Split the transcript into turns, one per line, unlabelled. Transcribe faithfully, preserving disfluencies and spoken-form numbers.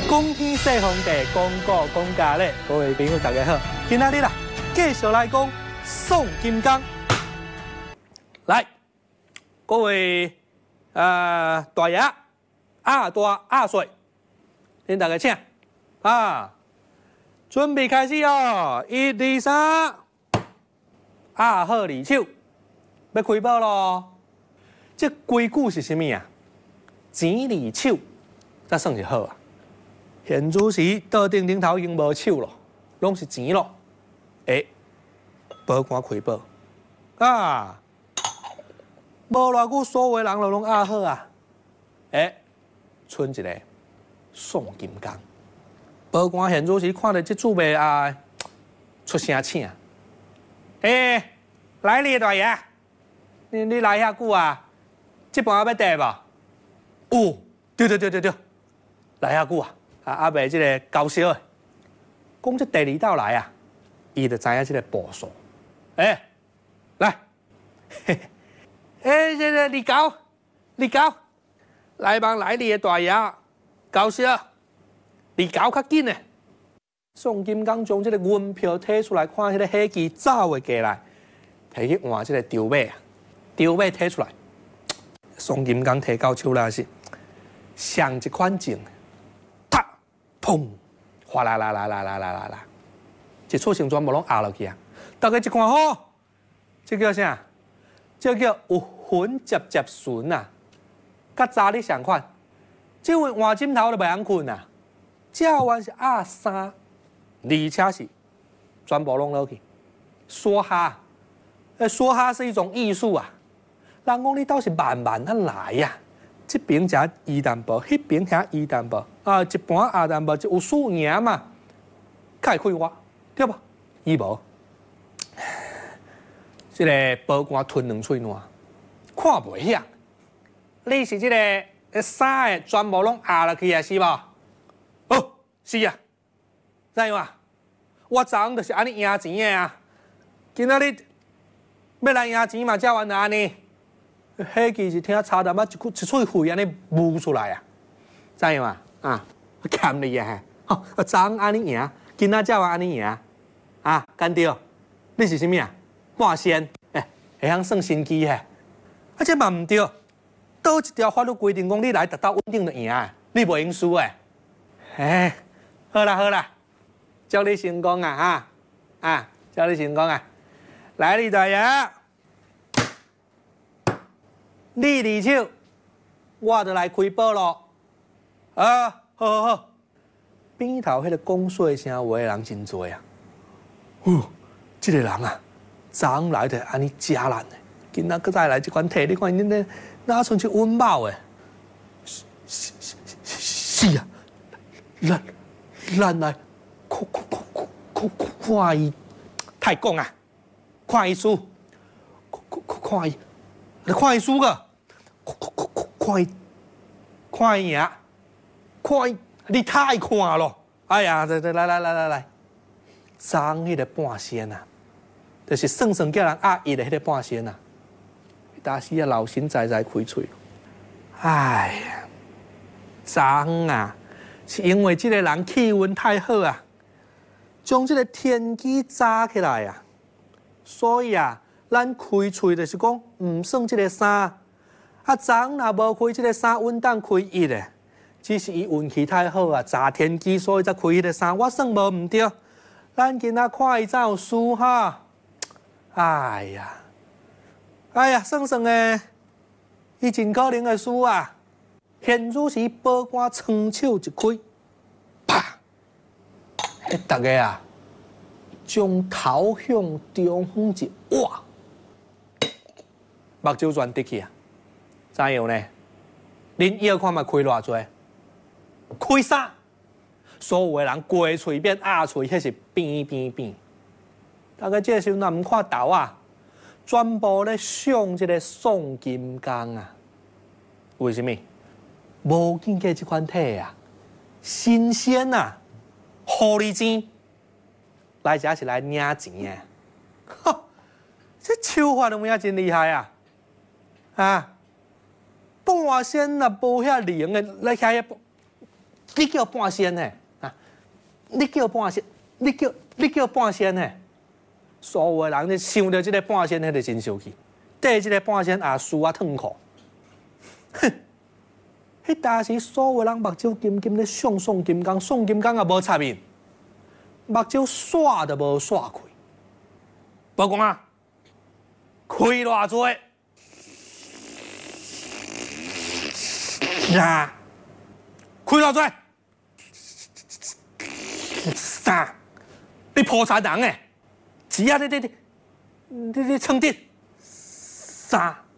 恭天谢皇帝，恭国恭家咧，各位朋友大家好，今仔日啦，继续来讲宋金刚。来，各位呃大爷、阿大、阿岁，恁大家请啊，准备开始哦，一、二、三，阿好二手，要开宝咯。这规矩是啥物啊？钱二手，才算是好啊。现主时桌顶顶头已经无手咯，拢是钱咯。诶，保官开宝啊！无偌久，所有人就拢阿好啊。诶，剩一个宋金刚。保官现主时看到这主辈啊，出声请。诶，来哩大爷，你你来遐久啊？这盘要得无？哦，对对对对对，来遐久啊！啊，阿伯这个高烧的，讲这第二道来啊，伊就知影这个步数。诶，来，嘿嘿，诶，这个二高，二高，来帮来哩的大爷高烧，二高较紧的。宋金刚将这个银票摕出来，看迄个火机走袂过来，摕去换这个丢尾啊，丢尾摕出来。宋金刚摕到手来是上一款镜，啪，砰，哗啦啦啦啦啦啦啦啦，一撮成全部拢压落去啊！大家一看吼，这叫啥？这叫有魂接接顺啊！甲早日相款，这位换枕头都袂晓困啊！照完是压三，而且是全部拢落去，梭哈，呃，梭哈是一种艺术啊！人讲你倒是慢慢啊来呀、啊，这边食鱼蛋包，迄边遐鱼蛋包，啊，一盘鸭蛋包就有输赢嘛，开开我，对吧？伊无，这个保官吞两喙烂，看袂晓。你是这个衫的全部拢压落去啊，是无？哦，是啊，知影嘛？我昨昏就是安尼赢钱的啊，今仔日要来赢钱嘛，才完安尼。迄期是听差淡仔一句一喙血安尼冒出来啊，知影嘛？啊，欠你啊！吼，昨昏安尼赢，今仔才话安尼赢，啊，干对？你是啥物啊？半仙，诶，会晓算神机嘿？啊，这嘛毋对，倒一条法律规定讲你来达到稳定就赢啊，你袂用输诶。诶，好啦好啦，祝你成功啊！啊啊，祝你成功啊！来，李大爷。你二手，我就来开宝咯。啊，好好好，边头迄个讲细声话的人真多啊。哦，这个人啊，昨昏来就安尼假烂的，今仔搁再来这款体，你看恁那哪像是温饱的？是是是是啊，咱咱来看看看看看伊，太讲啊，看伊输，看看看伊。你看伊输个，看看看看伊，看伊赢，看伊，你太看咯！哎呀，来来来来来来，争迄个半仙啊，就是算算叫人压伊的迄个半仙啊，但是啊老神在在开喙。哎呀，争啊，是因为这个人气运太好啊，将这个天机扎起来啊，所以啊。咱开喙就是讲，唔算这个衫，啊，昨若无开这个衫，稳当开伊的，只是伊运气太好啊，炸天机，所以才开迄个衫。我算无唔对，咱今仔看伊怎有输哈？哎呀，哎呀，算算诶，伊真可能会输啊！现主时保官双手一开，啪！迄大家啊，将头向中方一挖。目睭全滴去啊！怎样呢？恁要看嘛，开偌济？开啥？所有的人鸡喙变鸭喙，迄是变变变。大家这时候若唔看头啊，全部咧想这个宋金刚啊。为什么？无见过这款体啊，新鲜啊，狐狸精来这是来领钱的。哈，这手法有影真厉害啊！啊，半仙若无遐灵的来遐你叫半仙呢？啊，你叫半仙，你叫你叫半仙呢？所有的人咧想到这个半仙，迄个真生气。缀这个半仙也输啊脱裤，哼！迄当时所有人目睭金金咧送送金刚，送金刚也无插面，目睭煞都无煞开。报公啊，开偌多？呀，开偌多？三，你菩萨人诶，只啊你你你你你称dit三。